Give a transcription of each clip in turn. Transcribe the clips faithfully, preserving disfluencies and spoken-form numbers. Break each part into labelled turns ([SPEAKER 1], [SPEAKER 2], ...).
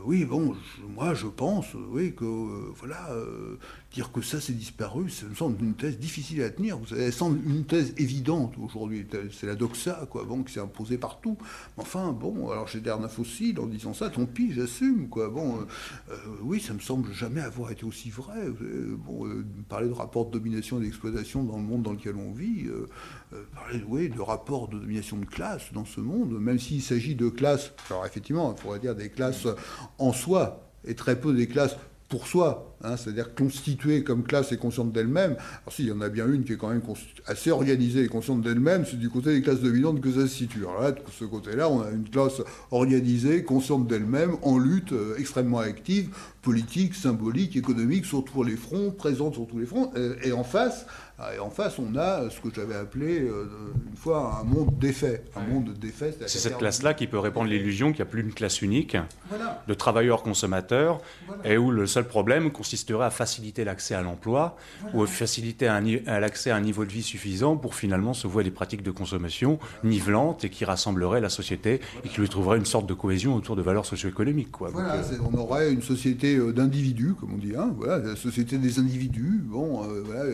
[SPEAKER 1] oui, bon, je- moi je pense, euh, oui, que euh, voilà, euh, dire que ça c'est disparu, ça me semble une thèse difficile à tenir. Vous savez, elle semble une thèse évidente aujourd'hui. C'est la doxa, quoi, bon, qui s'est imposée partout. Mais enfin, bon, alors j'ai l'air d'un fossile en disant ça, tant pis, j'assume, quoi. Bon, euh, euh, oui, ça me semble jamais avoir été aussi vrai. Euh, bon, euh, parler de rapport de domination et d'exploitation dans le monde dans lequel on vit, euh, euh, parler, oui, de rapport de domination de classe dans ce monde, même s'il s'agit de classes, alors effectivement, il pourrait dire des classes en soi, et très peu des classes pour soi, hein, c'est-à-dire constituées comme classe et consciente d'elle-même. Alors si, il y en a bien une qui est quand même assez organisée et consciente d'elle-même, c'est du côté des classes dominantes que ça se situe. Alors là, de ce côté-là, on a une classe organisée, consciente d'elle-même, en lutte euh, extrêmement active, politique, symbolique, économique, sur tous les fronts, présente sur tous les fronts, et, et en face... Et en face, on a ce que j'avais appelé euh, une fois un monde d'effets. Un monde d'effets.
[SPEAKER 2] C'est cette classe-là qui peut répandre l'illusion qu'il n'y a plus une classe unique,
[SPEAKER 1] voilà,
[SPEAKER 2] de travailleurs-consommateurs,
[SPEAKER 1] voilà,
[SPEAKER 2] et où le seul problème consisterait à faciliter l'accès à l'emploi,
[SPEAKER 1] voilà,
[SPEAKER 2] ou à faciliter un, à l'accès à un niveau de vie suffisant pour finalement se vouer à des pratiques de consommation nivelantes et qui rassembleraient la société et qui lui trouverait une sorte de cohésion autour de valeurs socio-économiques, quoi.
[SPEAKER 1] Voilà,
[SPEAKER 2] Donc, euh...
[SPEAKER 1] on aurait une société euh, d'individus, comme on dit, hein, voilà, la société des individus, bon, euh, voilà,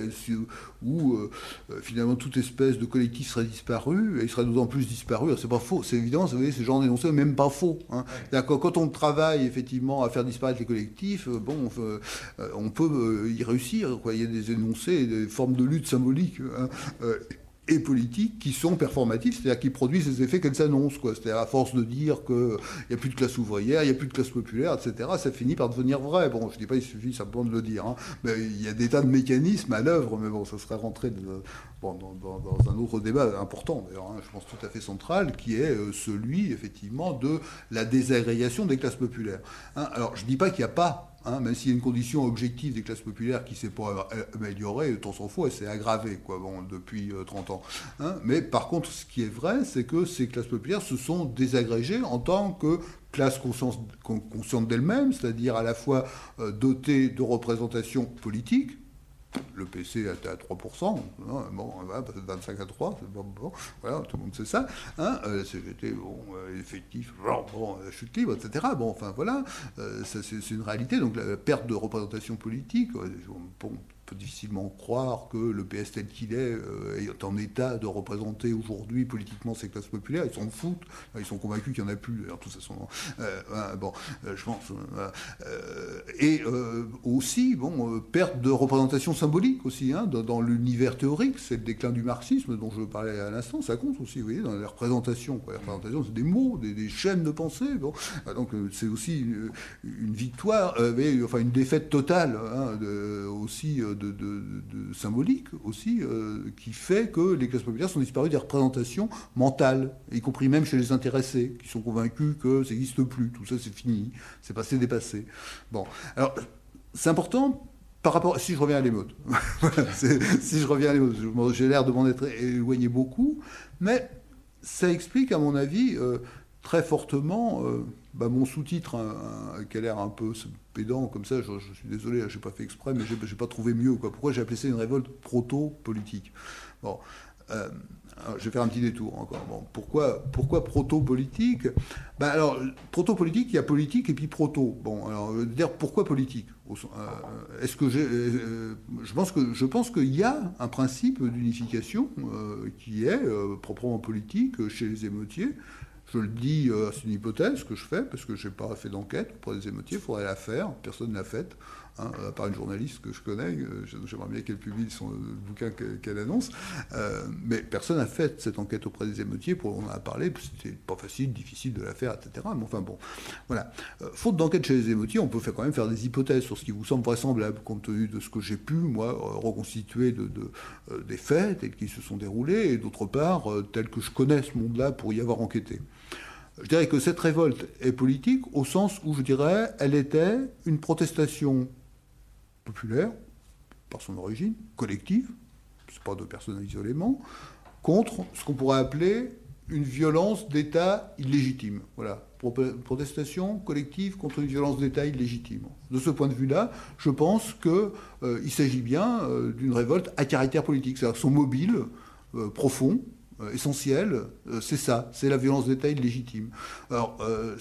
[SPEAKER 1] où euh, finalement toute espèce de collectif serait disparu, et il serait d'autant plus disparu. C'est pas faux, c'est évident, vous voyez, ces gens d'énoncés, même pas faux. Hein. Ouais. Quand on travaille effectivement à faire disparaître les collectifs, euh, bon, on, euh, on peut euh, y réussir. Quoi. Il y a des énoncés, des formes de lutte symbolique. Hein, euh, et politiques qui sont performatifs, c'est-à-dire qui produisent les effets qu'elles annoncent. Quoi. C'est-à-dire à force de dire qu'il n'y a plus de classe ouvrière, il n'y a plus de classe populaire, et cetera, ça finit par devenir vrai. Bon, je ne dis pas qu'il suffit simplement de le dire, hein, mais il y a des tas de mécanismes à l'œuvre, mais bon, ça serait rentré de, bon, dans, dans, dans un autre débat important, d'ailleurs, hein, je pense tout à fait central, qui est euh, celui, effectivement, de la désagrégation des classes populaires. Hein, alors, je ne dis pas qu'il n'y a pas... Hein, même s'il y a une condition objective des classes populaires qui ne s'est pas améliorée, on s'en fout, elle s'est aggravée quoi, bon, depuis euh, trente ans. Hein, mais par contre, ce qui est vrai, c'est que ces classes populaires se sont désagrégées en tant que classe consciente, consciente d'elles-mêmes, c'est-à-dire à la fois euh, dotées de représentation politique. Le P C était à trois pour cent, hein, bon, voilà, vingt-cinq à trois, c'est bon, bon, voilà, tout le monde sait ça. Hein, euh, C G T, bon, euh, effectif, genre, bon, euh, chute libre, et cetera. Bon, enfin voilà, euh, ça, c'est, c'est une réalité. Donc la, la perte de représentation politique, euh, bon, on peut difficilement croire que le P S tel qu'il est euh, est en état de représenter aujourd'hui politiquement ces classes populaires. Ils s'en foutent, ils sont convaincus qu'il n'y en a plus. Alors tout ça, sont, euh, hein, bon, euh, je pense. Euh, et euh, aussi, bon, euh, perte de représentation symbolique aussi, hein, dans, dans l'univers théorique, c'est le déclin du marxisme dont je parlais à l'instant, ça compte aussi, vous voyez, dans les représentations. Quoi. Les représentations, c'est des mots, des, des chaînes de pensée. Bon. Donc euh, c'est aussi une, une victoire, euh, mais, enfin une défaite totale, hein, de, aussi euh, de, de, de, de symbolique aussi, euh, qui fait que les classes populaires sont disparues des représentations mentales, y compris même chez les intéressés, qui sont convaincus que ça n'existe plus, tout ça c'est fini, c'est passé, dépassé. Bon, alors c'est important. Par rapport, si je reviens à l'émeute, si je reviens à l'émeute, j'ai l'air de m'en être éloigné beaucoup, mais ça explique, à mon avis, euh, très fortement euh, bah, mon sous-titre, hein, hein, qui a l'air un peu pédant comme ça. Je, je suis désolé, je n'ai pas fait exprès, mais je n'ai pas trouvé mieux. Quoi. Pourquoi j'ai appelé ça une révolte proto-politique ? Bon. Euh, alors, je vais faire un petit détour encore. Bon, pourquoi, pourquoi proto-politique ? Ben alors, proto-politique, il y a politique et puis proto. Bon, alors, dire pourquoi politique ? euh, Est-ce que j'ai, euh, je pense que je pense qu'il y a un principe d'unification euh, qui est euh, proprement politique chez les émeutiers. Je le dis, euh, c'est une hypothèse que je fais parce que je n'ai pas fait d'enquête auprès des émeutiers. Il faudrait la faire. Personne ne l'a faite. Hein, à part une journaliste que je connais, euh, j'aimerais bien qu'elle publie son euh, bouquin qu'elle, qu'elle annonce, euh, mais personne n'a fait cette enquête auprès des émeutiers, pour, on en a parlé, c'était pas facile, difficile de la faire, et cetera. Mais enfin bon, voilà. Euh, faute d'enquête chez les émeutiers, on peut faire, quand même faire des hypothèses sur ce qui vous semble vraisemblable, compte tenu de ce que j'ai pu, moi, euh, reconstituer de, de, euh, des faits tels qu'ils se sont déroulés, et d'autre part, euh, tel que je connais ce monde-là pour y avoir enquêté. Je dirais que cette révolte est politique au sens où, je dirais, elle était une protestation populaire, par son origine, collective, c'est pas de personnes isolément, contre ce qu'on pourrait appeler une violence d'État illégitime. Voilà, protestation collective contre une violence d'État illégitime. De ce point de vue-là, je pense qu'il euh, s'agit bien euh, d'une révolte à caractère politique, c'est-à-dire son mobile, euh, profond, euh, essentiel, euh, c'est ça, c'est la violence d'État illégitime. Alors, euh,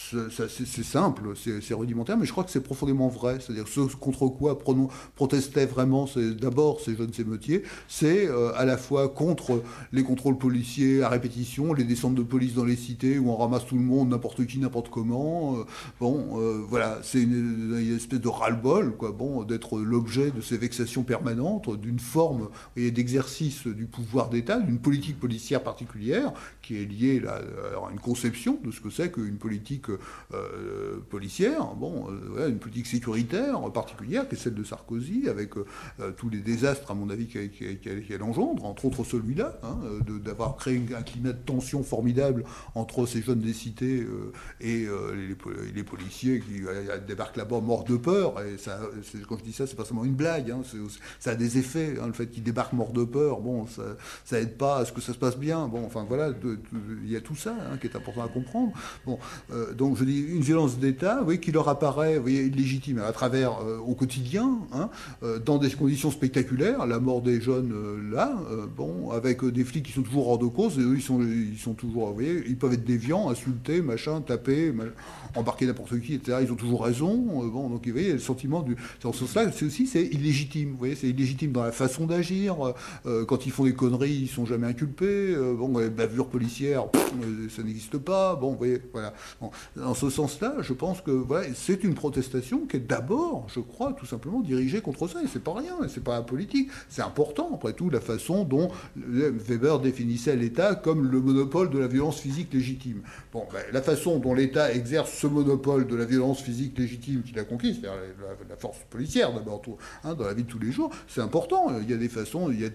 [SPEAKER 1] c'est simple, c'est rudimentaire, mais je crois que c'est profondément vrai. C'est-à-dire ce contre quoi pronon, protestaient vraiment d'abord ces jeunes émeutiers, c'est euh, à la fois contre les contrôles policiers à répétition, les descentes de police dans les cités où on ramasse tout le monde, n'importe qui, n'importe comment. Euh, bon, euh, voilà, c'est une, une espèce de ras-le-bol, quoi. Bon, d'être l'objet de ces vexations permanentes, d'une forme d'exercice du pouvoir d'État, d'une politique policière particulière qui est liée là, à une conception de ce que c'est qu'une politique euh, policière, bon, euh, voilà, une politique sécuritaire particulière qui est celle de Sarkozy, avec euh, tous les désastres, à mon avis, qu'elle qu qu qu engendre, entre autres celui-là, hein, d'avoir créé un climat de tension formidable entre ces jeunes des cités euh, et euh, les, les policiers qui euh, débarquent là-bas morts de peur. Et ça, quand je dis ça, c'est pas seulement une blague, hein, ça a des effets, hein, le fait qu'ils débarquent morts de peur, bon, ça, ça aide pas à ce que ça se passe bien. Bon, enfin voilà, il y a tout ça hein, qui est important à comprendre. Bon, euh, donc je dis une violence d'État, oui, qui leur apparaît, vous voyez, illégitime à travers euh, au quotidien, hein, euh, dans des conditions spectaculaires, la mort des jeunes euh, là, euh, bon, avec euh, des flics qui sont toujours hors de cause, et eux ils sont, ils sont toujours, vous voyez, ils peuvent être déviants, insulter, machin, taper, mal, embarquer n'importe qui, et cetera. Ils ont toujours raison. Euh, bon, donc vous voyez, le sentiment du, dans ce sens-là, c'est aussi c'est illégitime. Vous voyez, c'est illégitime dans la façon d'agir. Euh, quand ils font des conneries, ils sont jamais inculpés. Euh, bon, les bavures policières, pff, ça n'existe pas. Bon, vous voyez, voilà. Bon, dans ce sens-là, je pense que voilà, c'est une protestation qui est d'abord, je crois, tout simplement dirigée contre ça. Et c'est pas rien, c'est pas politique. C'est important, après tout, la façon dont Weber définissait l'État comme le monopole de la violence physique légitime. Bon, ben, la façon dont l'État exerce ce monopole de la violence physique légitime qu'il a conquise, c'est-à-dire la, la force policière d'abord, hein, dans la vie de tous les jours, c'est important. Il y a des façons, il y a